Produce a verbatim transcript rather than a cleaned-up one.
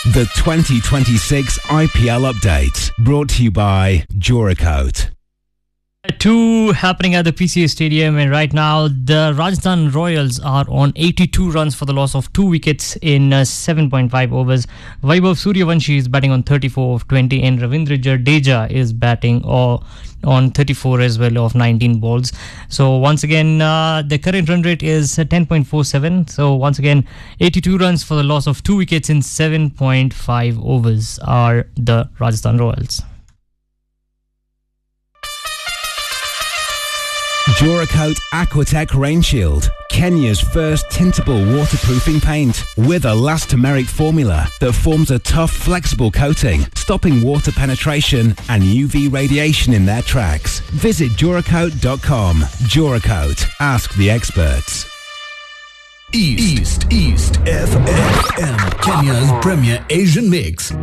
The twenty twenty-six I P L update, brought to you by Joracoat. Two happening at the P C A Stadium, and right now the Rajasthan Royals are on eighty-two runs for the loss of two wickets in uh, seven point five overs. Vaibhav Suryavanshi is batting on thirty-four of twenty, and Ravindra Jadeja is batting uh, on thirty-four as well of nineteen balls. So once again, uh, the current run rate is ten point four seven. So once again, eighty-two runs for the loss of two wickets in seven point five overs are the Rajasthan Royals. Joracoat Aquatech Rain Shield, Kenya's first tintable waterproofing paint with a elastomeric formula that forms a tough, flexible coating, stopping water penetration and U V radiation in their tracks. Visit Joracoat dot com. Joracoat, ask the experts. East, East, East F M, Kenya's premier Asian mix.